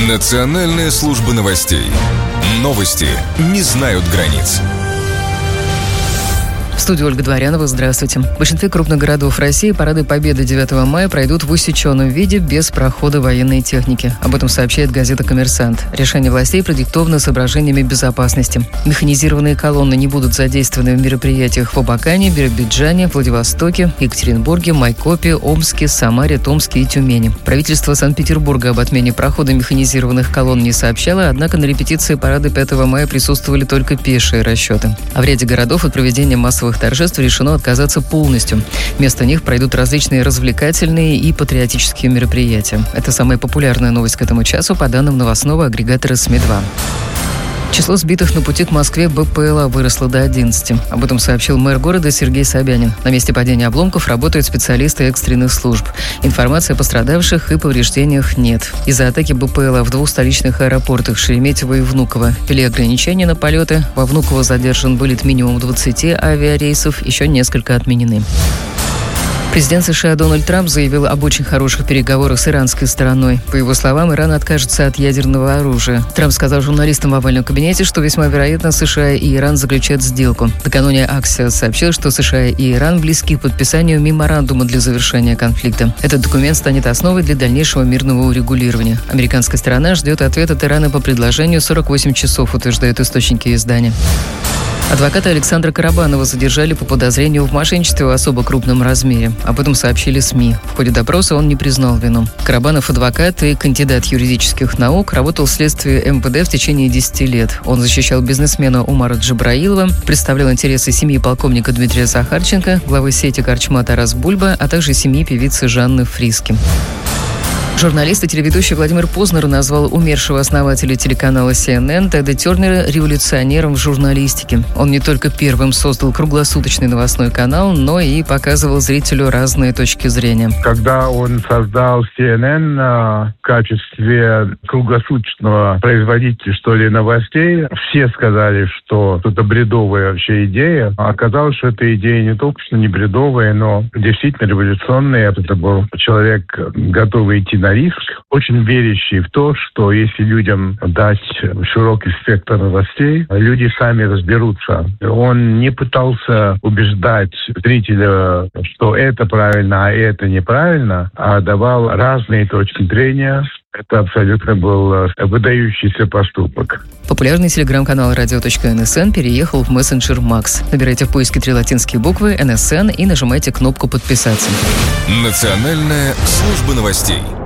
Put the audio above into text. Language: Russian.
Национальная служба новостей. Новости не знают границ. В студии Ольга Дворянова. Здравствуйте. В большинстве крупных городов России парады Победы 9 мая пройдут в усеченном виде без прохода военной техники. Об этом сообщает газета «Коммерсант». Решение властей продиктовано соображениями безопасности. Механизированные колонны не будут задействованы в мероприятиях в Абакане, Биробиджане, Владивостоке, Екатеринбурге, Майкопе, Омске, Самаре, Томске и Тюмени. Правительство Санкт-Петербурга об отмене прохода механизированных колонн не сообщало, однако на репетиции парада 5 мая присутствовали только пешие расчеты. А в ряде городов от проведения массовых торжеств решено отказаться полностью. Вместо них пройдут различные развлекательные и патриотические мероприятия. Это самая популярная новость к этому часу по данным новостного агрегатора СМИ-2. Число сбитых на пути к Москве БПЛА выросло до 11. Об этом сообщил мэр города Сергей Собянин. На месте падения обломков работают специалисты экстренных служб. Информации о пострадавших и повреждениях нет. Из-за атаки БПЛА в двух столичных аэропортах Шереметьево и Внуково ввели ограничения на полеты. Во Внуково задержан вылет минимум 20 авиарейсов, еще несколько отменены. Президент США Дональд Трамп заявил об очень хороших переговорах с иранской стороной. По его словам, Иран откажется от ядерного оружия. Трамп сказал журналистам в овальном кабинете, что весьма вероятно США и Иран заключат сделку. Накануне Axios сообщил, что США и Иран близки к подписанию меморандума для завершения конфликта. Этот документ станет основой для дальнейшего мирного урегулирования. Американская сторона ждет ответ от Ирана по предложению 48 часов, утверждают источники издания. Адвоката Александра Карабанова задержали по подозрению в мошенничестве в особо крупном размере. Об этом сообщили СМИ. В ходе допроса он не признал вину. Карабанов – адвокат и кандидат юридических наук, работал в следствии МВД в течение 10 лет. Он защищал бизнесмена Умара Джабраилова, представлял интересы семьи полковника Дмитрия Захарченко, главы сети корчма Тарас Бульба, а также семьи певицы Жанны Фриски. Журналист и телеведущий Владимир Познер назвал умершего основателя телеканала CNN Теда Тернера революционером в журналистике. Он не только первым создал круглосуточный новостной канал, но и показывал зрителю разные точки зрения. Когда он создал CNN в качестве круглосуточного производителя, что ли, новостей, все сказали, что это бредовая вообще идея. А оказалось, что эта идея не только что не бредовая, но действительно революционная. Это был человек, готовый идти на риск, очень верящий в то, что если людям дать широкий спектр новостей, люди сами разберутся. Он не пытался убеждать зрителя, что это правильно, а это неправильно, а давал разные точки зрения. Это абсолютно был выдающийся поступок. Популярный телеграм-канал radio.nsn переехал в мессенджер Макс. Набирайте в поиске 3 латинские буквы NSN и нажимайте кнопку «Подписаться». Национальная служба новостей.